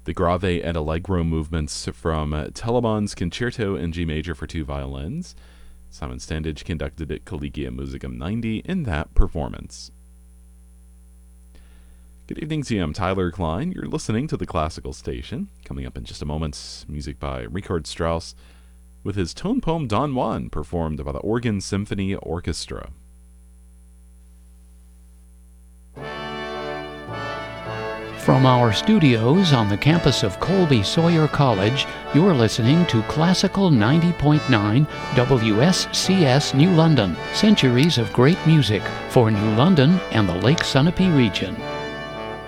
The Grave and Allegro movements from Telemann's Concerto in G major for two violins. Simon Standage conducted at Collegium Musicum 90 in that performance. Good evening to you, I'm Tyler Klein. You're listening to the Classical Station. Coming up in just a moment, music by Richard Strauss with his tone poem Don Juan, performed by the Oregon Symphony Orchestra. From our studios on the campus of Colby Sawyer College, you're listening to Classical 90.9 WSCS New London, centuries of great music for New London and the Lake Sunapee region.